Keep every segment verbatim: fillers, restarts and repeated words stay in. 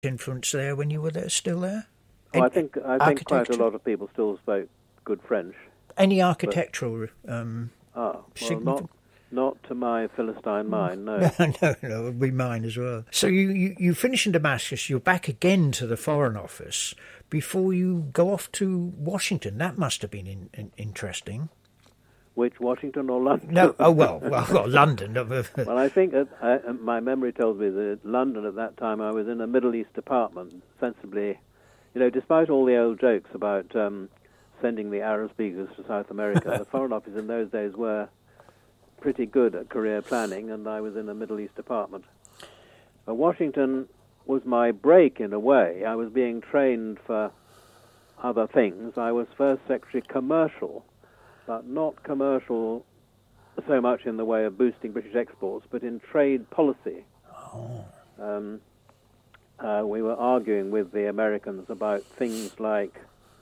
influence there when you were there, still there? Oh, I think I think quite a lot of people still spoke good French. Any architectural but, um, ah, well, not, not to my Philistine mind, no. no, no, no, it would be mine as well. So you, you, you finish in Damascus, you're back again to the Foreign Office before you go off to Washington. That must have been in, in, interesting. Which, Washington or London? No, oh, well, well, well London. Well, I think, that, uh, my memory tells me that London at that time I was in a Middle East department, sensibly, you know, despite all the old jokes about um, sending the Arab speakers to South America, the Foreign Office in those days were pretty good at career planning, and I was in a Middle East department. Uh, Washington was my break in a way. I was being trained for other things. I was first secretary commercial, but not commercial so much in the way of boosting British exports, but in trade policy. Oh. Um, uh, we were arguing with the Americans about things like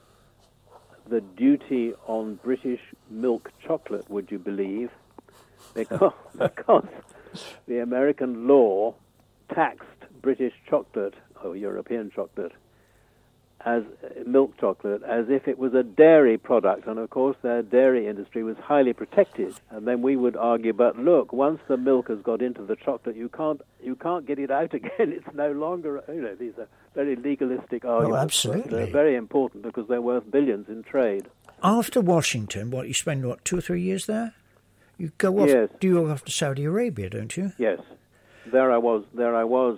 the duty on British milk chocolate, would you believe? Because, because the American law taxed British chocolate, or European chocolate, as milk chocolate, as if it was a dairy product. And of course their dairy industry was highly protected. And then we would argue, but look, once the milk has got into the chocolate, you can't you can't get it out again. It's no longer, you know, these are very legalistic arguments. Oh, absolutely. But they're very important because they're worth billions in trade. After Washington, what, you spend, what, two or three years there? You go off, yes. Do you go off to Saudi Arabia, don't you? Yes. There I was, there I was,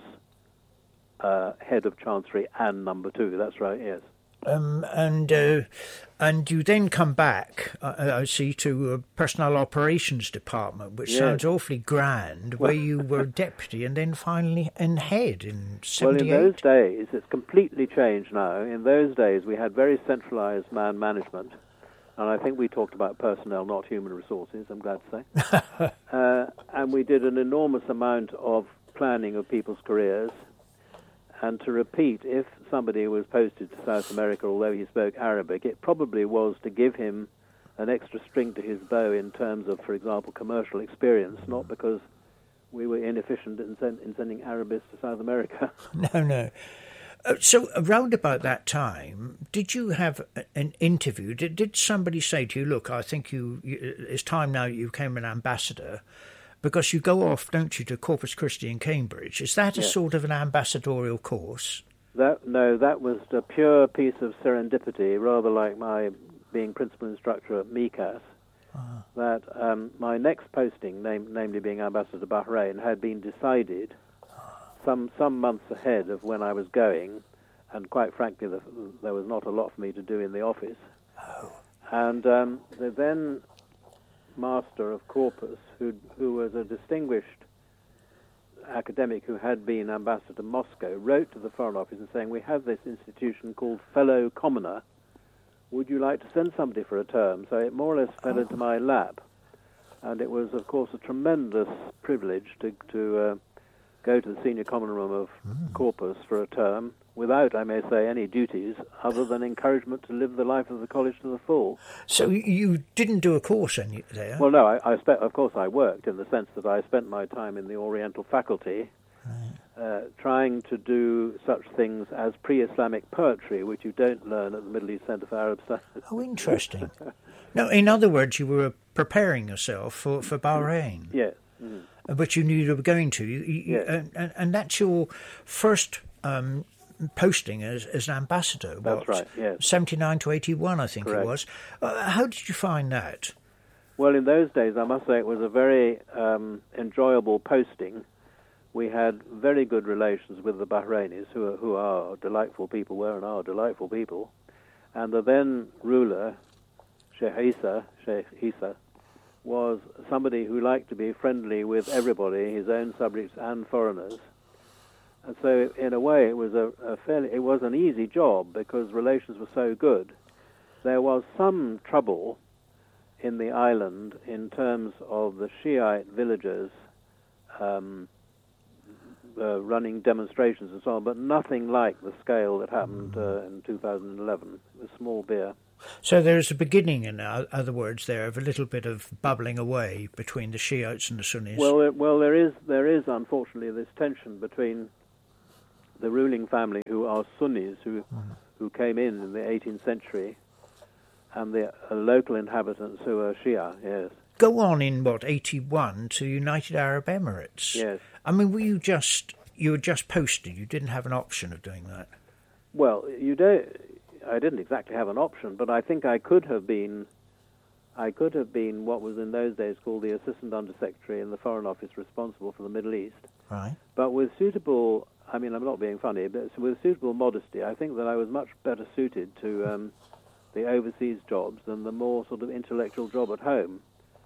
uh, head of Chancery and number two, that's right, yes. Um, and uh, and you then come back, uh, I see, to a Personnel Operations Department, which yes. sounds awfully grand, where you were deputy and then finally in head in seventy-eight. Well, in those days, it's completely changed now. In those days, we had very centralised man management, and I think we talked about personnel, not human resources, I'm glad to say. uh, and we did an enormous amount of planning of people's careers. And to repeat, if somebody was posted to South America, although he spoke Arabic, it probably was to give him an extra string to his bow in terms of, for example, commercial experience, not because we were inefficient in, send, in sending Arabists to South America. No, no. Uh, so around about that time, did you have an interview? Did, did somebody say to you, look, I think you, you it's time now you became an ambassador? Because you go off, don't you, to Corpus Christi in Cambridge. Is that a yes. sort of an ambassadorial course? That No, that was a pure piece of serendipity, rather like my being principal instructor at MECAS, uh-huh. that um, my next posting, name, namely being ambassador to Bahrain, had been decided some some months ahead of when I was going, and quite frankly, the, there was not a lot for me to do in the office. Oh. And um, the then master of Corpus, who who was a distinguished academic who had been ambassador to Moscow, wrote to the Foreign Office and saying, we have this institution called Fellow Commoner. Would you like to send somebody for a term? So it more or less fell oh. into my lap. And it was, of course, a tremendous privilege to, to uh, go to the senior common room of mm. Corpus for a term, without, I may say, any duties other than encouragement to live the life of the college to the full. So you didn't do a course any there? Well, no, I, I spent, of course I worked in the sense that I spent my time in the Oriental faculty right. uh, trying to do such things as pre-Islamic poetry, which you don't learn at the Middle East Centre for Arab Studies. Oh, interesting. No, in other words, you were preparing yourself for, for Bahrain. Yes. Mm. Which you knew you were going to. You, you, yes. and, and, and that's your first... Um, posting as, as an ambassador. That's what, right, yes. seventy-nine to eighty-one, I think Correct. it was. Uh, how did you find that? Well, in those days, I must say it was a very um, enjoyable posting. We had very good relations with the Bahrainis, who are, who are delightful people, were and are delightful people. And the then ruler, Sheikh Isa, Sheikh Isa, was somebody who liked to be friendly with everybody, his own subjects and foreigners. And so, in a way, it was a, a fairly, it was an easy job because relations were so good. There was some trouble in the island in terms of the Shiite villagers um, uh, running demonstrations and so on, but nothing like the scale that happened uh, in two thousand eleven. It was small beer. So there's a beginning, in other words, there of a little bit of bubbling away between the Shiites and the Sunnis. Well, it, well, there is there is unfortunately this tension between the ruling family who are Sunnis, who mm. who came in in the eighteenth century, and the uh, local inhabitants who are Shia, yes. Go on in, what, eighty-one to United Arab Emirates? Yes. I mean, were you just, you were just posted, you didn't have an option of doing that? Well, you don't, I didn't exactly have an option, but I think I could have been, I could have been what was in those days called the Assistant Undersecretary in the Foreign Office responsible for the Middle East. Right. But with suitable, I mean, I'm not being funny, but with suitable modesty, I think that I was much better suited to um, the overseas jobs than the more sort of intellectual job at home.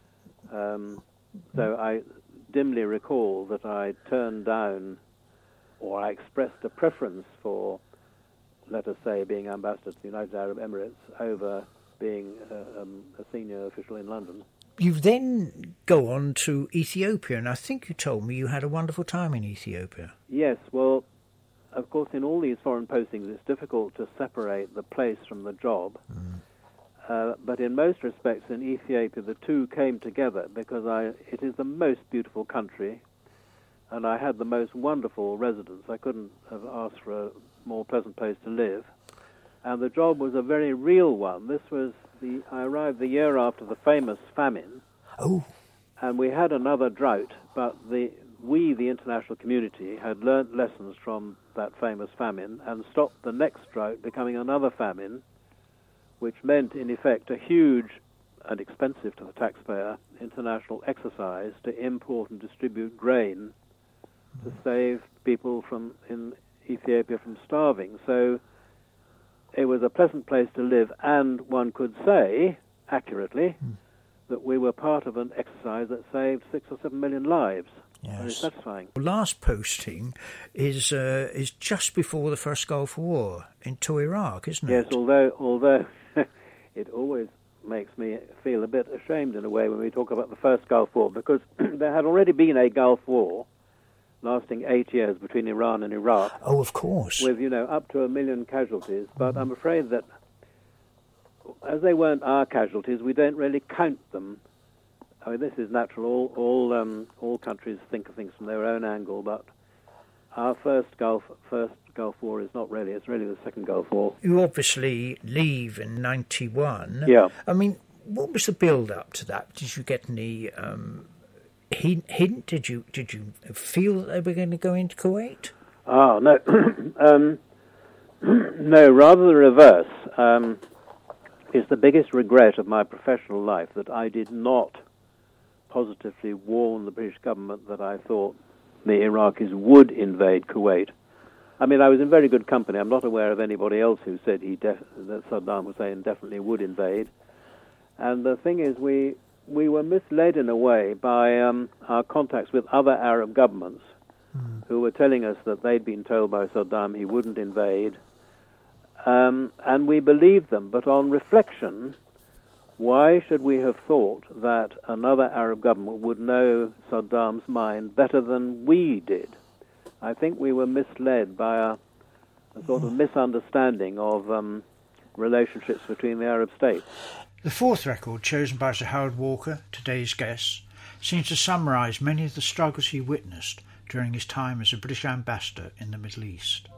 Um, so I dimly recall that I turned down, or I expressed a preference for, let us say, being ambassador to the United Arab Emirates over being uh, um, a senior official in London. You then go on to Ethiopia, and I think you told me you had a wonderful time in Ethiopia. Yes, well, of course, in all these foreign postings, it's difficult to separate the place from the job. Mm. Uh, but in most respects, in Ethiopia, the two came together because I, it is the most beautiful country, and I had the most wonderful residence. I couldn't have asked for a more pleasant place to live. And the job was a very real one. This was the I arrived the year after the famous famine. Oh. And we had another drought, but the we, the international community, had learnt lessons from that famous famine and stopped the next drought becoming another famine, which meant, in effect, a huge and expensive to the taxpayer international exercise to import and distribute grain to save people from in Ethiopia from starving. So it was a pleasant place to live, and one could say, accurately, mm. that we were part of an exercise that saved six or seven million lives. Yes. Very satisfying. The last posting is uh, is just before the first Gulf War into Iraq, isn't yes, it? Yes, although although it always makes me feel a bit ashamed in a way when we talk about the first Gulf War, because there had already been a Gulf War lasting eight years between Iran and Iraq. Oh, of course. With, you know, up to a million casualties. But mm. I'm afraid that as they weren't our casualties, we don't really count them. I mean, this is natural. All all, um, all countries think of things from their own angle, but our first Gulf first Gulf War is not really. It's really the second Gulf War. You obviously leave in ninety-one. Yeah. I mean, what was the build-up to that? Did you get any um, hint, hint? Did you did you feel that they were going to go into Kuwait? Ah, no. um, no, rather the reverse. Um, it's the biggest regret of my professional life that I did not positively warn the British government that I thought the Iraqis would invade Kuwait. I mean, I was in very good company. I'm not aware of anybody else who said he def- that Saddam Hussein definitely would invade. And the thing is, we we were misled in a way by um, our contacts with other Arab governments mm. who were telling us that they'd been told by Saddam he wouldn't invade. Um, and we believed them. But on reflection, why should we have thought that another Arab government would know Saddam's mind better than we did? I think we were misled by a, a sort of misunderstanding of um, relationships between the Arab states. The fourth record, chosen by Sir Howard Walker, today's guest, seems to summarise many of the struggles he witnessed during his time as a British ambassador in the Middle East.